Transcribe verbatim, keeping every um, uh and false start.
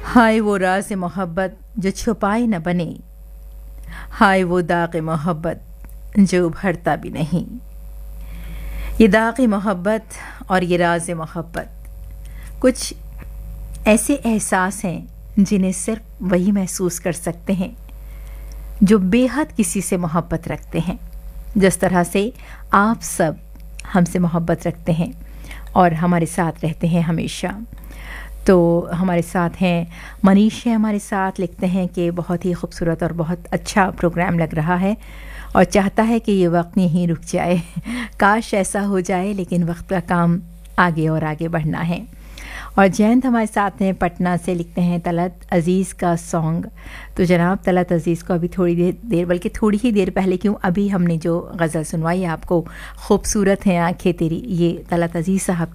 हाय वो राज़ मोहब्बत जो छुपाए न बने, हाय वो दाग़ मोहब्बत जो उभरता भी नहीं। ये दाग़ मोहब्बत और ये राज़ मोहब्बत कुछ ऐसे एहसास हैं जिन्हें सिर्फ वही महसूस कर सकते हैं जो बेहद किसी से मोहब्बत रखते हैं। जिस तरह से आप सब हमसे मोहब्बत रखते हैं और हमारे साथ रहते हैं हमेशा। तो हमारे साथ हैं मनीष है, हमारे साथ लिखते हैं कि बहुत ही खूबसूरत और बहुत अच्छा प्रोग्राम लग रहा है और चाहता है कि ये वक्त यहीं रुक जाए। काश ऐसा हो जाए, लेकिन वक्त का काम आगे और आगे बढ़ना है। और जयंत हमारे साथ हैं पटना से, लिखते हैं तलत अज़ीज़ का सॉन्ग। तो जनाब तलत अज़ीज़ को अभी थोड़ी देर देर बल्कि थोड़ी ही देर पहले क्यों अभी हमने जो गज़ल सुनवाई आपको, खूबसूरत हैं आंखें तेरी, ये तलत अज़ीज़ साहब